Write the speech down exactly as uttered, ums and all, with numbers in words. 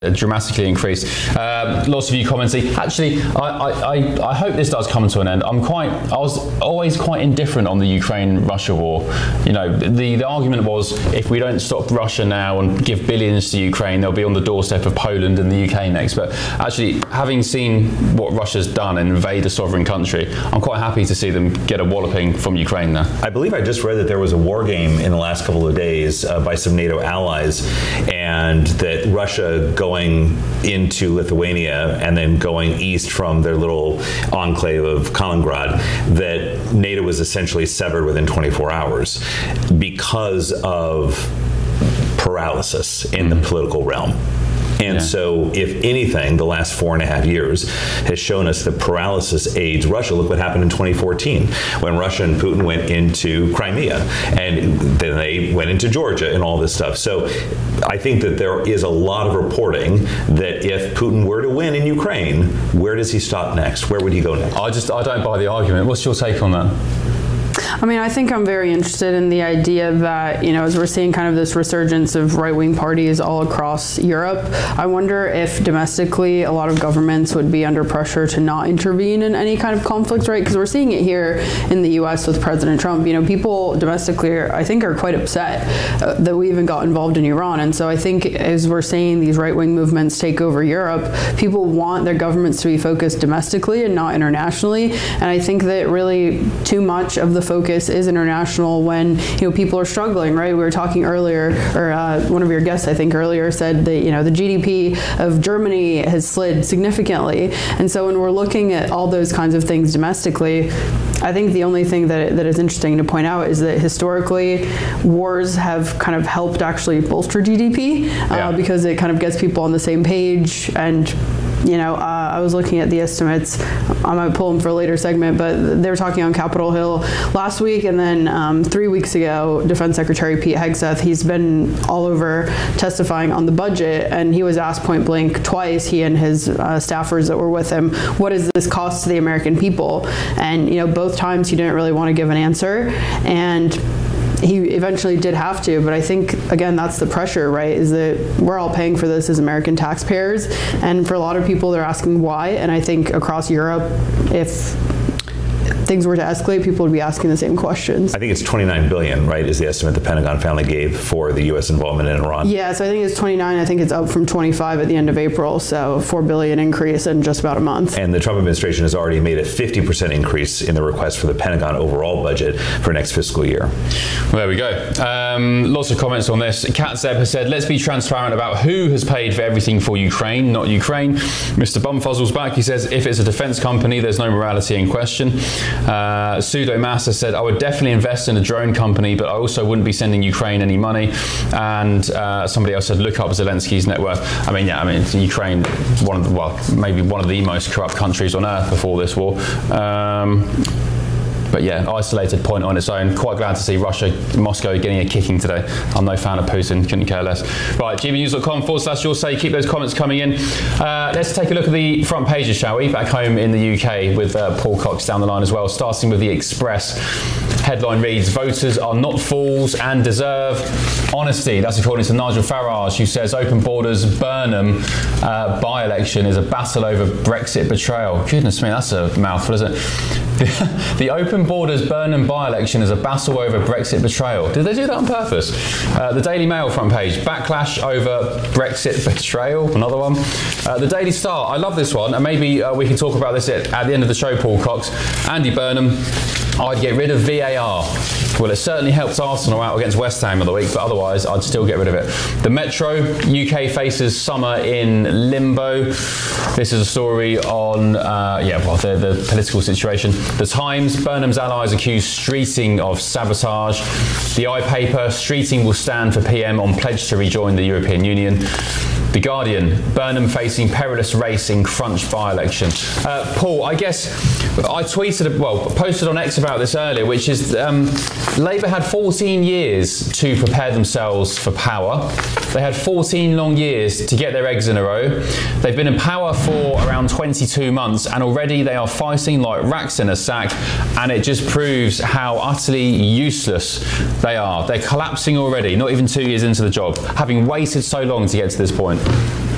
dramatically increased. Uh, lots of you commenting. Actually, I, I, I hope this does come to an end. I'm quite, I was always quite indifferent on the Ukraine-Russia war. You know, the, the argument was if we don't stop Russia now and give billions to Ukraine, they'll be on the doorstep of Poland and the U K next. But actually, having seen what Russia's done and invade a sovereign country, I'm quite happy to see them get a walloping from Ukraine now. I believe I just read that there was a war game in the last couple of days uh, by some NATO allies, and that Russia going into Lithuania and then going east from their little enclave of Kaliningrad, that NATO was essentially severed within twenty-four hours because of paralysis in the political realm. And yeah. so, if anything, the last four and a half years has shown us that paralysis aids Russia. Look what happened in twenty fourteen when Russia and Putin went into Crimea, and then they went into Georgia and all this stuff. So I think that there is a lot of reporting that if Putin were to win in Ukraine, where does he stop next? Where would he go next? I just, I don't buy the argument. What's your take on that? I mean, I think I'm very interested in the idea that, you know, as we're seeing kind of this resurgence of right-wing parties all across Europe, I wonder if domestically a lot of governments would be under pressure to not intervene in any kind of conflict, right? Because we're seeing it here in the U S with President Trump. You know, people domestically, are, I think, are quite upset uh, that we even got involved in Iran. And so I think as we're seeing these right-wing movements take over Europe, people want their governments to be focused domestically and not internationally. And I think that really too much of the focus is international when, you know, people are struggling, right? We were talking earlier, or uh, one of your guests, I think earlier, said that, you know, the G D P of Germany has slid significantly. And so when we're looking at all those kinds of things domestically, I think the only thing that, that is interesting to point out is that historically wars have kind of helped actually bolster G D P uh, yeah. because it kind of gets people on the same page. And you know, uh, I was looking at the estimates. I might pull them for a later segment, but they were talking on Capitol Hill last week, and then um, three weeks ago, Defense Secretary Pete Hegseth, he's been all over testifying on the budget, and he was asked point blank twice, he and his uh, staffers that were with him, what does this cost to the American people? And, you know, both times he didn't really want to give an answer, and he eventually did have to, but I think, again, that's the pressure, right, is that we're all paying for this as American taxpayers, and for a lot of people, they're asking why, and I think across Europe, if things were to escalate, people would be asking the same questions. I think it's twenty-nine billion dollars, right, is the estimate the Pentagon finally gave for the U S involvement in Iran. Yeah, so I think it's twenty-nine. I think it's up from twenty-five at the end of April, so four billion dollars increase in just about a month. And the Trump administration has already made a fifty percent increase in the request for the Pentagon overall budget for next fiscal year. Well, there we go. Um, lots of comments on this. Katzeb has said, let's be transparent about who has paid for everything for Ukraine, not Ukraine. Mister Bumfuzzle's back. He says, if it's a defense company, there's no morality in question. Uh, Pseudo Master said, I would definitely invest in a drone company, but I also wouldn't be sending Ukraine any money. And uh, somebody else said, look up Zelensky's net worth. I mean, yeah, I mean, Ukraine, one of the, well, maybe one of the most corrupt countries on earth before this war. Um, But yeah, isolated point on its own. Quite glad to see Russia, Moscow getting a kicking today. I'm no fan of Putin, couldn't care less. Right, g b news dot com forward slash your say. Keep those comments coming in. Uh, let's take a look at the front pages, shall we? Back home in the U K with uh, Paul Cox down the line as well, starting with the Express. Headline reads, voters are not fools and deserve honesty. That's according to Nigel Farage, who says open borders Burnham uh, by-election is a battle over Brexit betrayal. Goodness me, that's a mouthful, isn't it? The, the open borders Burnham by-election is a battle over Brexit betrayal. Did they do that on purpose? Uh, the Daily Mail front page, backlash over Brexit betrayal, another one. Uh, the Daily Star, I love this one, and maybe uh, we can talk about this at, at the end of the show, Paul Cox. Andy Burnham, I'd get rid of V A R. Well, it certainly helped Arsenal out against West Ham of the week, but otherwise I'd still get rid of it. The Metro, U K faces summer in limbo. This is a story on, uh, yeah, well, the, the political situation. The Times, Burnham's allies accuse Streeting of sabotage. The iPaper, Streeting will stand for P M on pledge to rejoin the European Union. The Guardian, Burnham facing perilous race in Crunch by-election. Uh, Paul, I guess I tweeted, well, posted on X about this earlier, which is um, Labour had fourteen years to prepare themselves for power. They had fourteen long years to get their eggs in a row. They've been in power for around twenty-two months, and already they are fighting like rats in a sack, and it just proves how utterly useless they are. They're collapsing already, not even two years into the job, having waited so long to get to this point.